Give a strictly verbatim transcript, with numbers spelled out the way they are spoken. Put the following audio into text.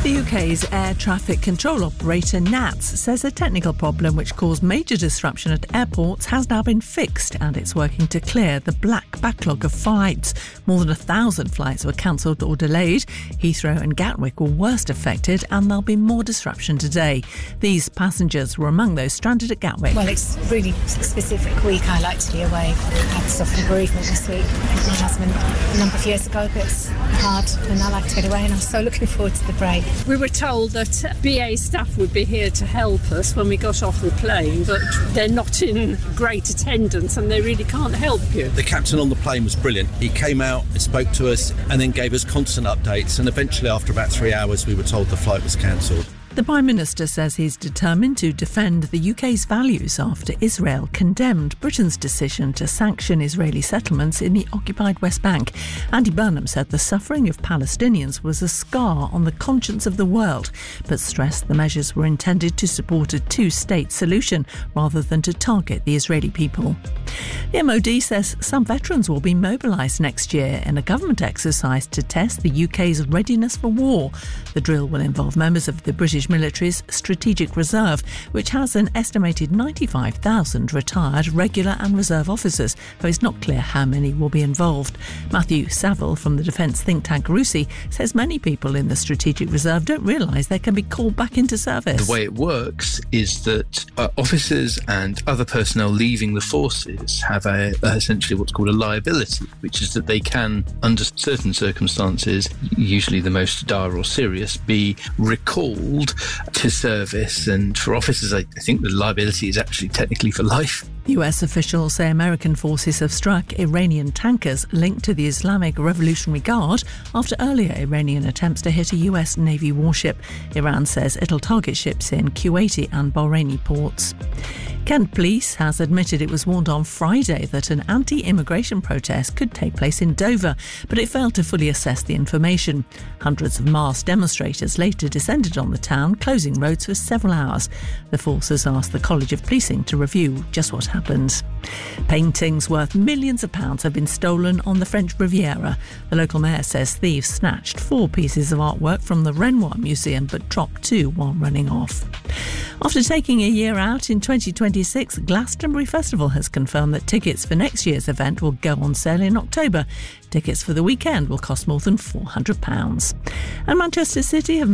The U K's air traffic control operator N A T S says a technical problem which caused major disruption at airports has now been fixed and it's working to clear the black backlog of flights. More than a thousand flights were cancelled or delayed. Heathrow and Gatwick were worst affected and there'll be more disruption today. These passengers were among those stranded at Gatwick. Well, it's a really specific week. I like to be away. I had to suffer bereavement this week. My husband a number of years ago, but it's hard and I like to get away and I'm so looking forward to the break. We were told that B A staff would be here to help us when we got off the plane, but they're not in great attendance and they really can't help you. The captain on the plane was brilliant. He came out and spoke to us and then gave us constant updates, and eventually after about three hours we were told the flight was cancelled. The Prime Minister says he's determined to defend the U K's values after Israel condemned Britain's decision to sanction Israeli settlements in the occupied West Bank. Andy Burnham said the suffering of Palestinians was a scar on the conscience of the world, but stressed the measures were intended to support a two-state solution rather than to target the Israeli people. The M O D says some veterans will be mobilised next year in a government exercise to test the U K's readiness for war. The drill will involve members of the British military's Strategic Reserve, which has an estimated ninety-five thousand retired regular and reserve officers, though it's not clear how many will be involved. Matthew Saville from the defence think tank RUSI says many people in the Strategic Reserve don't realise they can be called back into service. The way it works is that uh, officers and other personnel leaving the forces have a, uh, essentially what's called a liability, which is that they can, under certain circumstances, usually the most dire or serious, be recalled to service, and for officers I think the liability is actually technically for life. U S officials say American forces have struck Iranian tankers linked to the Islamic Revolutionary Guard after earlier Iranian attempts to hit a U S Navy warship. Iran says it'll target ships in Kuwaiti and Bahraini ports. Kent Police has admitted it was warned on Friday that an anti-immigration protest could take place in Dover, but it failed to fully assess the information. Hundreds of masked demonstrators later descended on the town, closing roads for several hours. The force has asked the College of Policing to review just what happened. Paintings worth millions of pounds have been stolen on the French Riviera. The local mayor says thieves snatched four pieces of artwork from the Renoir Museum but dropped two while running off. After taking a year out in twenty twenty-six, Glastonbury Festival has confirmed that tickets for next year's event will go on sale in October. Tickets for the weekend will cost more than four hundred pounds. And Manchester City have